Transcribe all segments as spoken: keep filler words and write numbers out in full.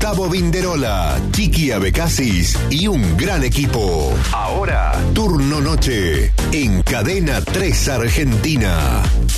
Gustavo Vinderola, Chiqui Abecasis y un gran equipo. Ahora, turno noche en Cadena tres Argentina.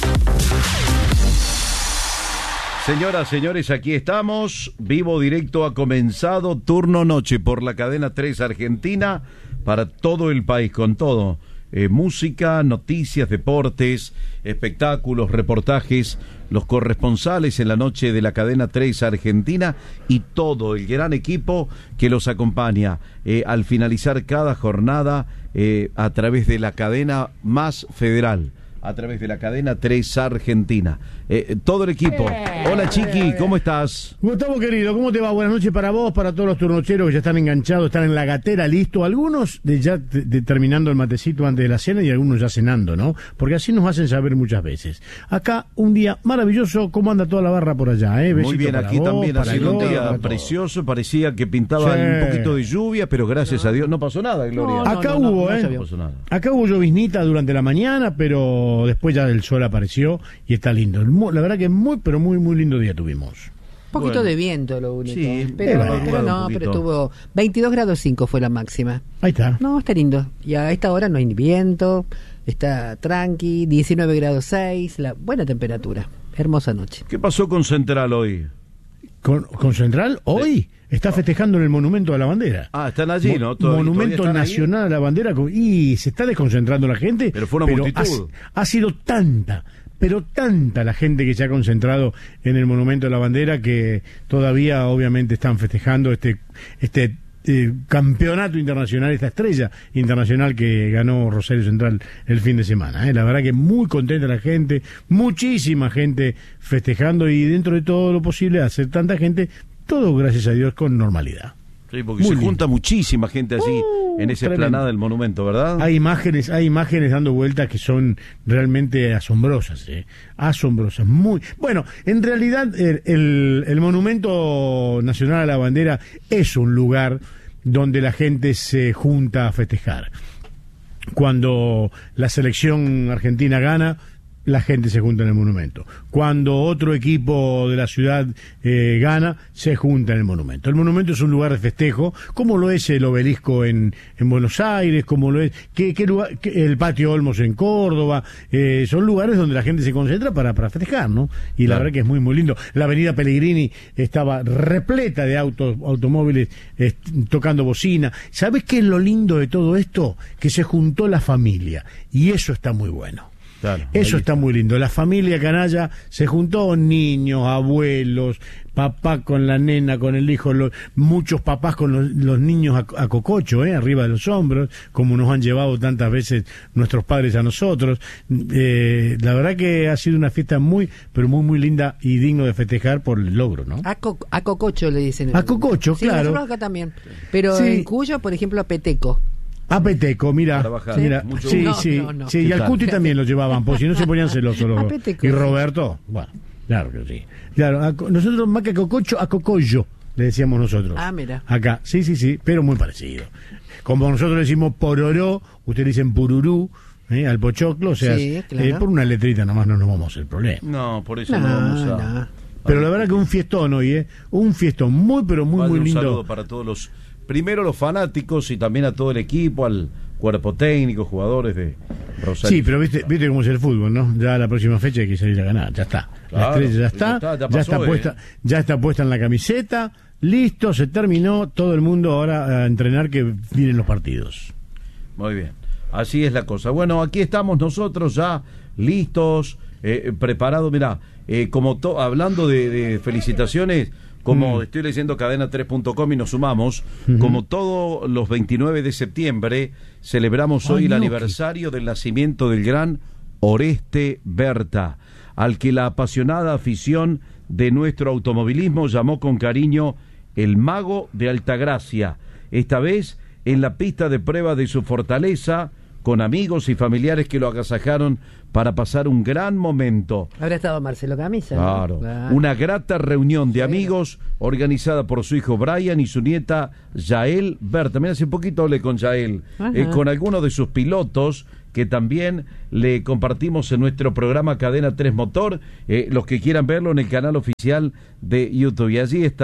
Señoras, señores, aquí estamos. Vivo Directo ha comenzado. Turno noche por la Cadena tres Argentina para todo el país, con todo. Eh, música, noticias, deportes, espectáculos, reportajes, los corresponsales en la noche de la Cadena tres Argentina y todo el gran equipo que los acompaña eh, al finalizar cada jornada eh, a través de la cadena más federal, a través de la Cadena tres Argentina. Eh, todo el equipo. Hola, Chiqui, ¿cómo estás? Gustavo, querido, ¿cómo te va? Buenas noches para vos, para todos los turnocheros que ya están enganchados, están en la gatera, listo. Algunos de ya de, de, terminando el matecito antes de la cena y algunos ya cenando, ¿no? Porque así nos hacen saber muchas veces. Acá, un día maravilloso. ¿Cómo anda toda la barra por allá, eh? Muy bien, aquí vos, también ha sido un día precioso. Parecía que pintaba sí. un poquito de lluvia, pero gracias no. a Dios no pasó nada, Gloria. No, no, acá no, hubo, no, ¿eh? No pasó nada. Acá hubo lloviznita durante la mañana, pero después ya el sol apareció y está lindo. La verdad que muy, pero muy, muy lindo día tuvimos. Un poquito bueno. de viento lo único. Sí, pero, bueno, pero no, pero tuvo veintidós grados cinco fue la máxima. Ahí está. No, está lindo. Y a esta hora no hay ni viento, está tranqui, diecinueve grados seis, la buena temperatura. Hermosa noche. ¿Qué pasó con Central hoy? ¿Con, con Central? Hoy está festejando en el Monumento a la Bandera. Ah, están allí, ¿no? Mo Monumento Nacional ahí? a la Bandera. Y se está desconcentrando la gente. Pero fue una pero multitud. Ha, ha sido tanta, pero tanta la gente que se ha concentrado en el Monumento a la Bandera que todavía obviamente están festejando este este eh, campeonato internacional, esta estrella internacional que ganó Rosario Central el fin de semana. ¿eh? La verdad que muy contenta la gente, muchísima gente festejando y dentro de todo lo posible hacer tanta gente, todo gracias a Dios con normalidad. Sí, porque muy se lindo. Junta muchísima gente allí uh, en esa explanada del monumento, ¿verdad? Hay imágenes, hay imágenes dando vueltas que son realmente asombrosas, ¿eh? Asombrosas, muy... Bueno, en realidad el, el, el Monumento Nacional a la Bandera es un lugar donde la gente se junta a festejar. Cuando la selección argentina gana, la gente se junta en el monumento. Cuando otro equipo de la ciudad eh, gana, se junta en el monumento. El monumento es un lugar de festejo, como lo es el obelisco en, en Buenos Aires, como lo es ¿qué, qué lugar, qué, el Patio Olmos en Córdoba. Eh, son lugares donde la gente se concentra para, para festejar, ¿no? Y claro. la verdad que es muy, muy lindo. La avenida Pellegrini estaba repleta de autos, automóviles eh, tocando bocina. ¿Sabes qué es lo lindo de todo esto? Que se juntó la familia, y eso está muy bueno. Claro, eso está muy lindo. La familia canalla se juntó, niños, abuelos, papá con la nena, con el hijo, los, muchos papás con los, los niños a, a cococho, ¿eh? arriba de los hombros, como nos han llevado tantas veces nuestros padres a nosotros. Eh, la verdad que ha sido una fiesta muy, pero muy, muy linda y digno de festejar por el logro, ¿no? A, co a cococho le dicen. A cococho, sí, claro. Nosotros acá también. Pero sí. en Cuyo, por ejemplo, a Peteco. A Peteco, mira, sí, mira, sí, no, sí, no, no. sí, y al Cuti también lo llevaban, porque si no se ponían celosos los dos. Y Roberto, bueno, claro que sí. Claro, a, nosotros más que a cococho, a cocollo, le decíamos nosotros. Ah, mira. Acá, sí, sí, sí, pero muy parecido. Como nosotros le decimos pororó, ustedes dicen pururú, ¿eh? al pochoclo, o sea, sí, claro. eh, por una letrita nomás no nos vamos a hacer problema. No, por eso no, no vamos a... No. Pero la verdad que un fiestón hoy, ¿eh? Un fiestón muy, pero muy, Vale, muy lindo. Un saludo para todos los... Primero los fanáticos y también a todo el equipo, al cuerpo técnico, jugadores de Rosario. Sí, pero viste, viste cómo es el fútbol, ¿no? Ya la próxima fecha hay que salir a ganar, ya está. Claro, la estrella ya está, ya está, ya ya está pasó, puesta, eh. ya está puesta en la camiseta, listo, se terminó, todo el mundo ahora a entrenar que vienen los partidos. Muy bien, así es la cosa. Bueno, aquí estamos nosotros ya listos, eh, preparados, mirá, eh, como to hablando de, de felicitaciones. Como mm. estoy leyendo cadena tres punto com y nos sumamos, uh-huh. como todos los veintinueve de septiembre, celebramos hoy oh, el no, aniversario que... del nacimiento del gran Oreste Berta, al que la apasionada afición de nuestro automovilismo llamó con cariño el Mago de Altagracia, esta vez en la pista de prueba de su fortaleza, con amigos y familiares que lo agasajaron para pasar un gran momento. Habrá estado Marcelo Camisa, claro. ¿no? Claro. Una grata reunión de amigos organizada por su hijo Brian y su nieta Yael Berta. También hace poquito hablé con Yael, eh, con algunos de sus pilotos que también le compartimos en nuestro programa Cadena tres Motor, eh, los que quieran verlo en el canal oficial de YouTube. Y allí está,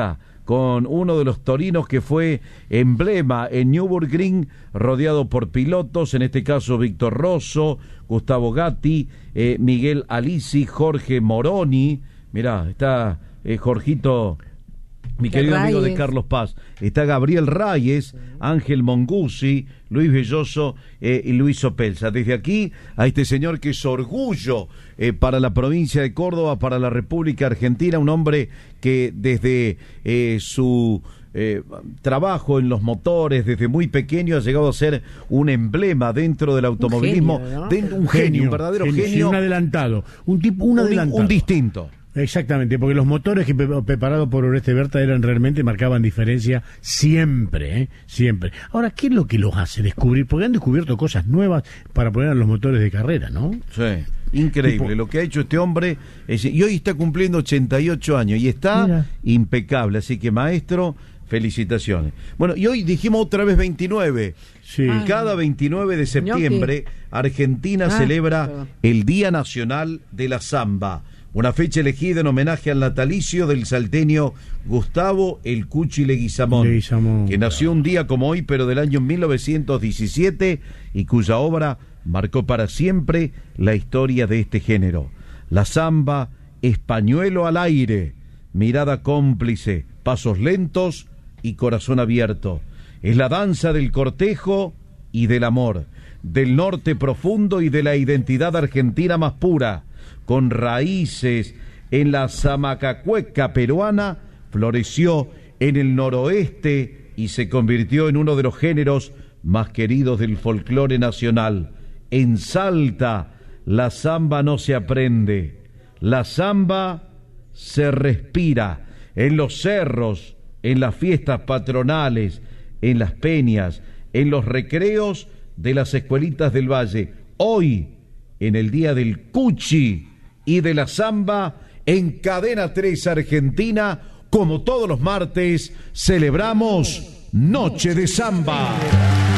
con uno de los torinos que fue emblema en Nürburgring, rodeado por pilotos, en este caso Víctor Rosso, Gustavo Gatti, eh, Miguel Alisi, Jorge Moroni. Mirá, está eh, Jorgito, mi querido Reyes. amigo de Carlos Paz. Está Gabriel Reyes, Ángel Monguzzi, Luis Belloso eh, y Luis Opelsa. Desde aquí a este señor que es orgullo eh, para la provincia de Córdoba, para la República Argentina, un hombre que desde eh, su eh, trabajo en los motores, desde muy pequeño ha llegado a ser un emblema dentro del automovilismo, Un genio, ¿no? de, un genio, un verdadero genio, sí, un adelantado, un tipo, un un, adelantado, un distinto. Exactamente, porque los motores que pre- preparados por Oreste Berta eran realmente, marcaban diferencia siempre, ¿eh? Siempre. Ahora, ¿qué es lo que los hace descubrir? Porque han descubierto cosas nuevas para poner a los motores de carrera, ¿no? Sí, increíble. Tipo- Lo que ha hecho este hombre, es- y hoy está cumpliendo ochenta y ocho años y está Mira. impecable. Así que, maestro, felicitaciones. Bueno, y hoy dijimos otra vez veintinueve. Sí. Y cada veintinueve de septiembre, Argentina Ah, celebra perdón. el Día Nacional de la Zamba. Una fecha elegida en homenaje al natalicio del salteño Gustavo El Cuchi Leguizamón, Leguizamón, que nació un día como hoy, pero del año mil novecientos diecisiete, y cuya obra marcó para siempre la historia de este género. La zamba es pañuelo al aire, mirada cómplice, pasos lentos y corazón abierto. Es la danza del cortejo y del amor, del norte profundo y de la identidad argentina más pura. Con raíces en la zamacacueca peruana, floreció en el noroeste y se convirtió en uno de los géneros más queridos del folclore nacional. En Salta, la zamba no se aprende, la zamba se respira en los cerros, en las fiestas patronales, en las peñas, en los recreos de las escuelitas del Valle. Hoy, en el Día del Cuchi y de la Zamba, en Cadena tres Argentina, como todos los martes, celebramos Noche de Zamba.